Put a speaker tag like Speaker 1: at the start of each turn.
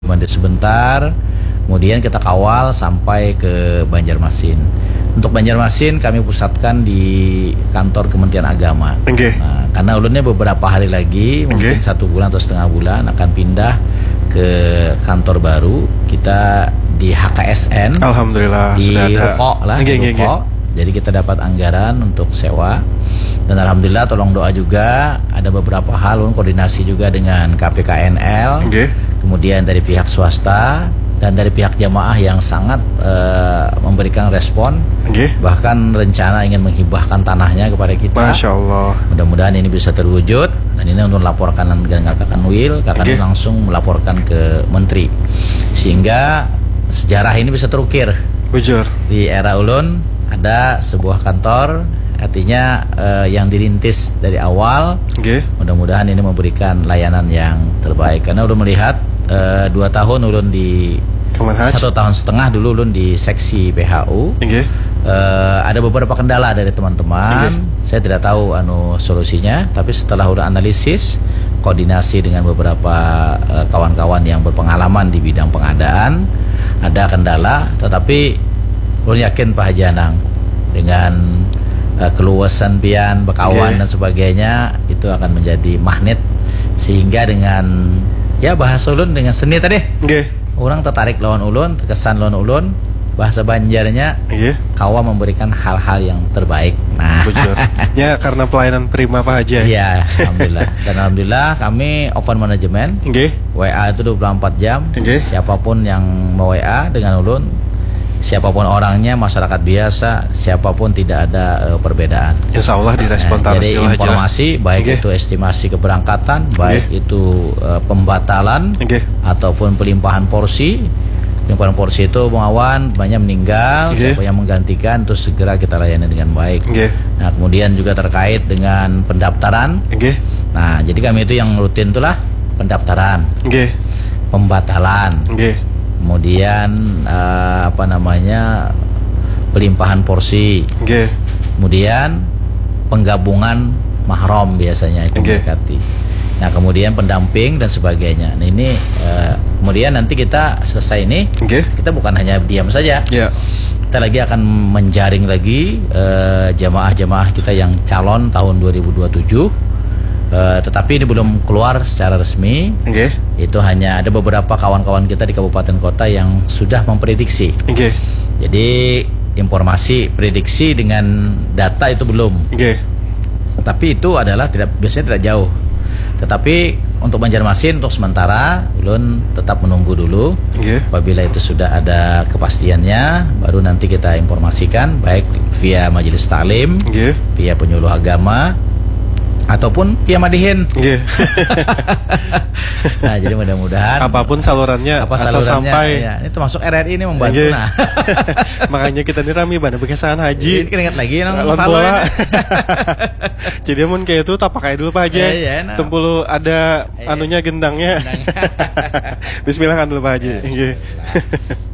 Speaker 1: Kemudian sebentar, kemudian kita kawal sampai ke Banjarmasin. Untuk Banjarmasin kami pusatkan di kantor Kementerian Agama. Nah, karena ulunnya beberapa hari lagi, mungkin 1 bulan atau setengah bulan akan pindah ke kantor baru kita di HKSN.
Speaker 2: Alhamdulillah
Speaker 1: di
Speaker 2: sudah ada.
Speaker 1: Ruko lah, Ruko. Jadi kita dapat anggaran untuk sewa. Dan alhamdulillah tolong doa juga, ada beberapa hal koordinasi juga dengan KPKNL, kemudian dari pihak swasta dan dari pihak jamaah yang sangat memberikan respon. Bahkan rencana ingin menghibahkan tanahnya kepada kita.
Speaker 2: Masya Allah.
Speaker 1: Mudah-mudahan ini bisa terwujud. Dan ini untuk melaporkan dengan Kakak Kanwil. Kakak Kanwil langsung melaporkan ke Menteri, sehingga sejarah ini bisa terukir.
Speaker 2: Bujur.
Speaker 1: Di era ulun ada sebuah kantor, artinya yang dirintis dari awal. Mudah-mudahan ini memberikan layanan yang terbaik. Karena ulun melihat 2 tahun ulun di
Speaker 2: Kemenhaj.
Speaker 1: 1,5 tahun dulu ulun di seksi PHU. Ada beberapa kendala dari teman-teman. Saya tidak tahu solusinya, tapi setelah udah analisis, koordinasi dengan beberapa kawan-kawan yang berpengalaman di bidang pengadaan, ada kendala, tetapi ulun yakin Pak Haji Anang dengan keluasan pian, bekawan dan sebagainya itu akan menjadi magnet, sehingga dengan bahasa ulun dengan seni tadi orang tertarik lawan ulun, terkesan lawan ulun. Bahasa Banjarnya kawa memberikan hal-hal yang terbaik. Nah,
Speaker 2: ya karena pelayanan prima Pak Haji.
Speaker 1: Iya, alhamdulillah. Dan alhamdulillah kami open management. WA itu 24 jam. Siapapun yang mau WA dengan ulun, siapapun orangnya, masyarakat biasa, siapapun, tidak ada perbedaan.
Speaker 2: Insya Allah direspon.
Speaker 1: Jadi informasi baik itu estimasi keberangkatan, baik itu pembatalan ataupun pelimpahan porsi. Pelimpahan porsi itu pengawan banyak meninggal, siapa yang menggantikan itu segera kita layani dengan baik. Nah, kemudian juga terkait dengan pendaftaran. Nah, jadi kami itu yang rutin itulah pendaftaran, pembatalan, kemudian pelimpahan porsi, kemudian penggabungan mahram biasanya itu mendekati. Nah, kemudian pendamping dan sebagainya. Nah, ini kemudian nanti kita selesai ini, kita bukan hanya diam saja. Kita lagi akan menjaring lagi jamaah-jamaah kita yang calon tahun 2027. Tetapi ini belum keluar secara resmi. Itu hanya ada beberapa kawan-kawan kita di kabupaten kota yang sudah memprediksi. Jadi informasi prediksi dengan data itu belum. Tapi itu adalah biasanya tidak jauh. Tetapi untuk Banjarmasin untuk sementara ulun tetap menunggu dulu. Apabila itu sudah ada kepastiannya, baru nanti kita informasikan baik via majelis taklim, via penyuluh agama, ataupun via madihin. Nah, jadi mudah-mudahan
Speaker 2: apapun salurannya, asal sampai.
Speaker 1: Ini termasuk RRI ini membantu. Nah,
Speaker 2: makanya kita ini rame banget bekesan haji.
Speaker 1: Ini ingat lagi
Speaker 2: bola. Jadi mun kayak itu tak pakai dulu Pak Haji. Tempulu ada anunya gendangnya. Bismillah kan dulu Pak Haji.